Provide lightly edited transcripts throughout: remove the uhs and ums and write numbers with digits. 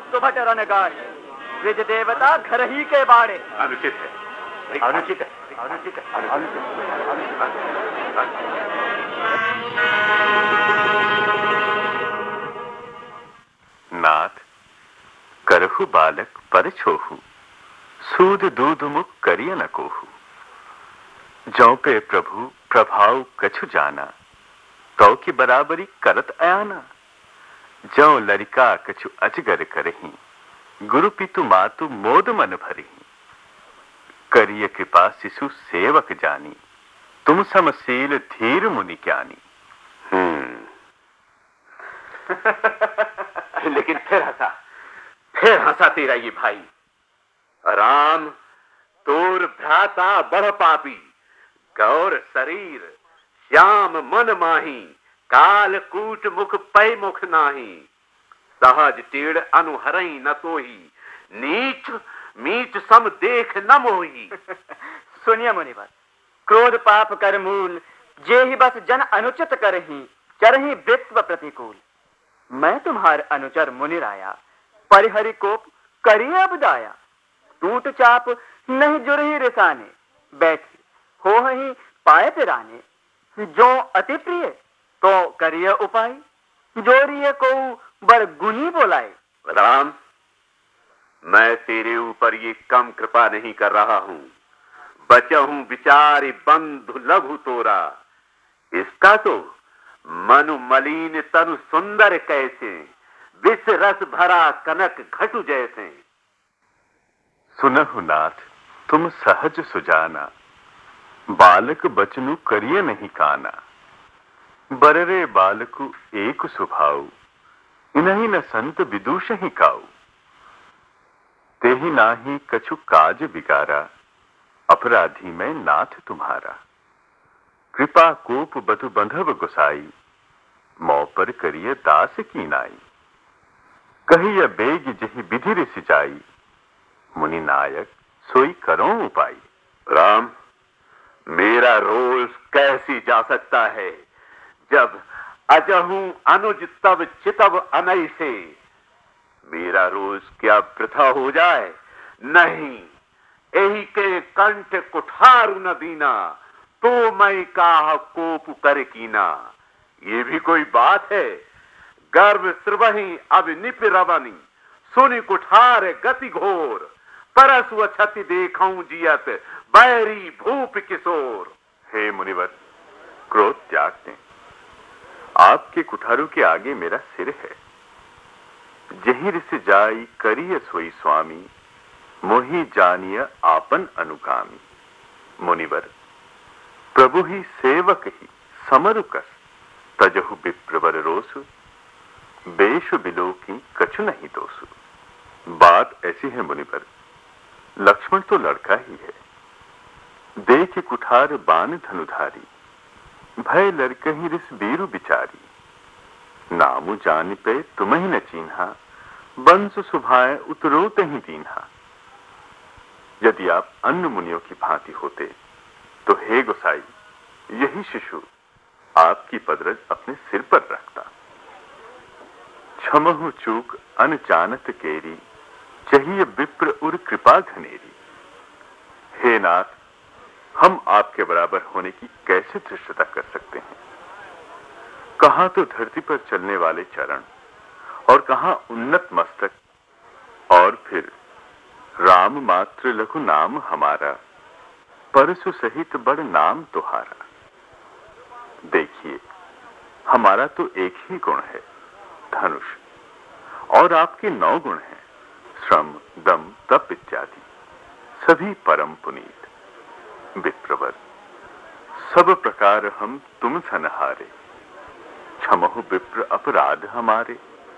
सुभट run गाड़े, द्विज देवता घर ही के बाड़े। अनुचित है, अनुचित है, अनुचित है, अनुचित है। नाथ करहु बालक पर छोहु, सूद दूध मुख करिय न कोहु। जौ पे प्रभु प्रभाव कछु जाना, तो की बराबरी करत अयाना। जौ लरिका कछु अजगर करही, गुरु पितु मातु मोद मन भरही। करिय कृपा शिशु सेवक जानी, तुम समशील धीर मुनि ज्ञानी। लेकिन फिर हंसा तेरा ये भाई। राम तोर भ्राता बड़ पापी, गौर शरीर श्याम मन माही। काल कूट मुख पै मुख नाही, सहज टेढ़ अनुहरई न तोही। नीच मीच सम देख न मोही। सुनिए मुनिवर, क्रोध पाप कर मूल, जे ही बस जन अनुचित करही, चरही वित्व प्रतिकूल। मैं तुम्हार अनुचर मुनि राया, परिहरि कोप करिए अब दाया। टूट चाप नहीं जुरही रिसाने, बैठी हो ही पाए पिराने। जो अति प्रिय तो करिए उपाय, जोरिए को बड़ गुनी बोलाए। राम, मैं तेरे ऊपर ये कम कृपा नहीं कर रहा हूं। बचहूं विचारी बंधु लघु तोरा। इसका तो मनु मलिन तनु सुंदर कैसे, विष रस भरा कनक घटु जैसे। सुनहु नाथ तुम सहज सुजाना, बालक बचनु करिय नहीं काना। बररे बालकु एक सुभाऊ, इन्हीं न संत विदुष ही काऊ। तेहि नाही कछु काज बिगारा, अपराधी मैं नाथ तुम्हारा। कृपा कोप बधु बंधव गुसाई, मौ पर करिय दास की नाई। कहिय बेग जहि विधि सिंचाई, मुनि नायक सोई करो उपाय। राम, मेरा रोष कैसी जा सकता है, जब अजहूं अनुज तब चितव अनय से। मेरा रोष क्या वृथा हो जाए? नहीं, एही के कंठ कुठारु न दीना। तो मैं काह कोप कर कीना। ये भी कोई बात है? गर्भ श्रवही अब निप रवनी, सुनि कुठार गति घोर। परसु अछति देखऊं जियत, बैरी भूप किशोर। हे मुनिवर, क्रोध त्याग दें। आपके कुठारों के आगे मेरा सिर है। जही रिस जाई करिय सोई स्वामी, मोहि जानिय आपन अनुगामी। मुनिवर, प्रभु ही सेवक ही समरुकस, तजहु विप्रवर रोसु। बेशु बिलो की कछु नहीं दोसु। बात ऐसी है मुनिवर, लक्ष्मण तो लड़का ही है। देख कुठार बान धनुधारी, भय लड़कही रिस बीरु बिचारी। नामु जान पे तुम्हि न चीन्हा, बंस सुभाए उतरो तहि दीन्हा। यदि आप अन्य मुनियों की भांति होते तो हे गोसाई, यही शिशु आपकी पदरज अपने सिर पर रखता। क्षमहु चूक अनजानत केरी, चाहिए विप्र उर कृपा घनेरी। हे नाथ, हम आपके बराबर होने की कैसे धृष्टता कर सकते हैं? कहां तो धरती पर चलने वाले चरण, और कहां उन्नत मस्तक, और फिर राम मात्र लघु नाम हमारा। परसु सहित बड़ नाम तुहारा। देखिए, हमारा तो एक ही गुण है, धनुष, और आपके 9 गुण हैं, श्रम दम तप इत्यादि, सभी परम पुनीत। विप्रवर, सब प्रकार हम तुम सनहारे। क्षमहु विप्र अपराध हमारे।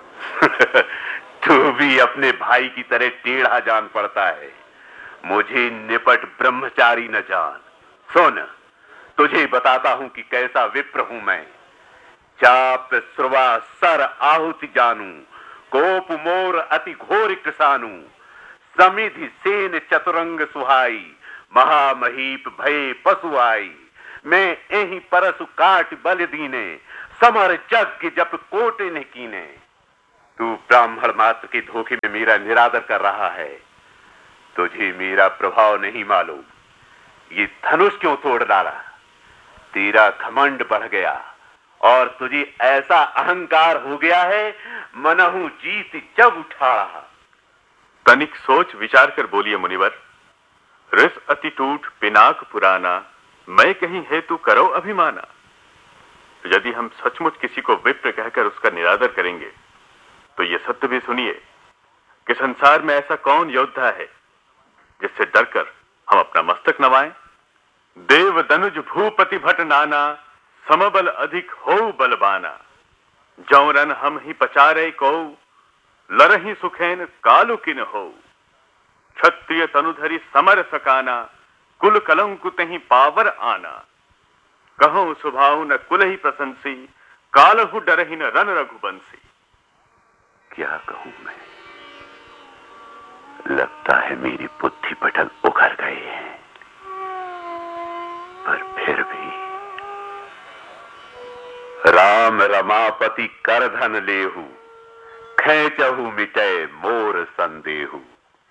तू भी अपने भाई की तरह टेढ़ा जान पड़ता है। मुझे निपट ब्रह्मचारी न जान। सुन, तुझे बताता हूं कि कैसा विप्र हूं मैं। चाप श्रुवा सर आहुति जानू, कोप मोर अति घोर कृसानु। समिधि सेन चतुरंग सुहाई, महामहीप भय पशु आई। मैं एहि परसु काट बल दीने, समर जग जप कोट न कीने। तू ब्राह्मण मात्र के धोखे में मेरा निरादर कर रहा है। तुझे मेरा प्रभाव नहीं मालूम। ये धनुष क्यों तोड़ डाला? तेरा घमंड बढ़ गया और तुझे ऐसा अहंकार हो गया है, मनहु जीत जब उठा रहा। तनिक सोच विचार कर बोलिए मुनिवर। रस अति टूट पिनाक पुराना, मैं कहीं हेतु करो अभिमाना। यदि हम सचमुच किसी को विप्र कहकर उसका निरादर करेंगे तो ये सत्य भी सुनिए कि संसार में ऐसा कौन योद्धा है जिससे डरकर हम अपना मस्तक नवाएं। देव दनुज भूपति भट नाना, समबल अधिक हो बलबाना। जौरन हम ही पचारे को, लरही सुखेन कालु किन हो। क्षत्रिय तनुधरी समर सकाना, कुल कलंकु तहि पावर आना। कहो सुभाव न कुल ही प्रशंसी, कालहु डरहि न रन रघुबंसी। क्या कहूं मैं? लगता है मेरी बुद्धि पटल उखड़ गए हैं, पर फिर भी राम रमापति कर धन लेहु, खेचहु मिटे मोर संदेहु।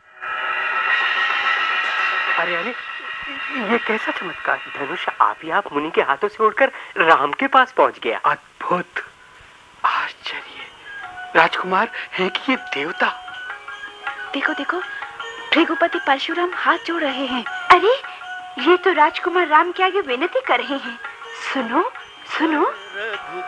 अरे अरे, ये कैसा चमत्कार! धनुष आप ही आप मुनि के हाथों से उड़कर राम के पास पहुंच गया। अद्भुत, आश्चर्य! राजकुमार हैं कि ये देवता? देखो देखो, भृगुपति परशुराम हाथ जोड़ रहे हैं। अरे, ये तो राजकुमार राम के आगे विनती कर रहे हैं। सुनो सुनो।